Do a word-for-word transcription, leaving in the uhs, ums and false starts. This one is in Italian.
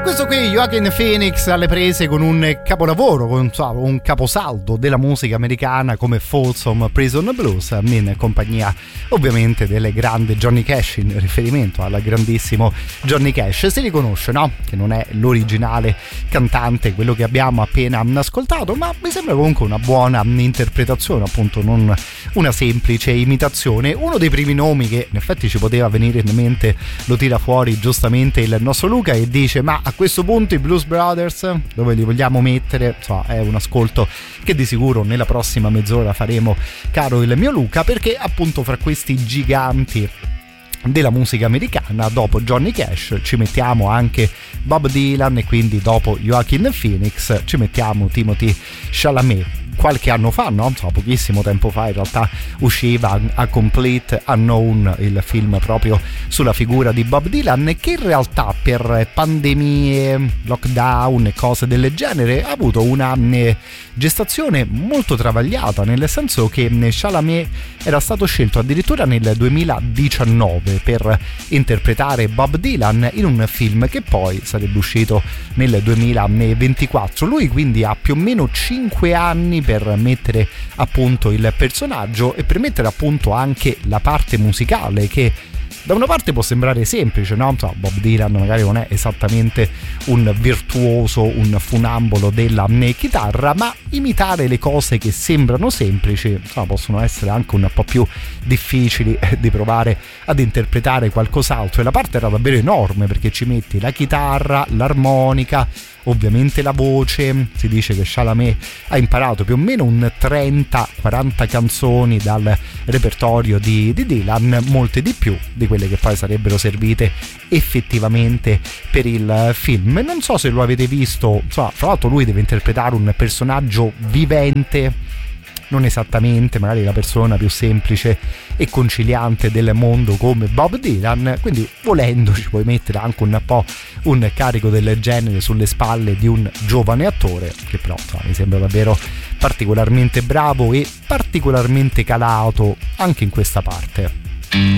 Questo qui, Joaquin Phoenix alle prese con un capolavoro, con un caposaldo della musica americana come Folsom Prison Blues, in compagnia ovviamente del grande Johnny Cash, in riferimento al grandissimo Johnny Cash. Si riconosce, no? Che non è l'originale cantante, quello che abbiamo appena ascoltato, ma mi sembra comunque una buona interpretazione, appunto non una semplice imitazione. Uno dei primi nomi che in effetti ci poteva venire in mente lo tira fuori giustamente il nostro Luca e dice: ma a questo punto i Blues Brothers dove li vogliamo mettere? Insomma, è un ascolto che di sicuro nella prossima mezz'ora faremo, caro il mio Luca, perché appunto fra questi giganti della musica americana, dopo Johnny Cash ci mettiamo anche Bob Dylan e quindi dopo Joaquin Phoenix ci mettiamo Timothée Chalamet. Qualche anno fa, no? Insomma, pochissimo tempo fa in realtà usciva A Complete Unknown, il film proprio sulla figura di Bob Dylan, che in realtà per pandemie, lockdown e cose del genere ha avuto una gestazione molto travagliata, nel senso che Chalamet era stato scelto addirittura nel duemiladiciannove per interpretare Bob Dylan in un film che poi sarebbe uscito nel duemilaventiquattro. Lui quindi ha più o meno cinque anni per mettere appunto il personaggio e per mettere appunto anche la parte musicale, che da una parte può sembrare semplice, no? Insomma, Bob Dylan magari non è esattamente un virtuoso, un funambolo della chitarra, ma imitare le cose che sembrano semplici, insomma, possono essere anche un po' più difficili di provare ad interpretare qualcos'altro. E la parte era davvero enorme, perché ci metti la chitarra, l'armonica, ovviamente la voce. Si dice che Chalamet ha imparato più o meno un trenta quaranta canzoni dal repertorio di, di Dylan, molte di più di quelle che poi sarebbero servite effettivamente per il film. Non so se lo avete visto, insomma, tra l'altro lui deve interpretare un personaggio vivente, non esattamente magari la persona più semplice e conciliante del mondo come Bob Dylan, quindi volendo ci puoi mettere anche un po' un carico del genere sulle spalle di un giovane attore, che però insomma, mi sembra davvero particolarmente bravo e particolarmente calato anche in questa parte.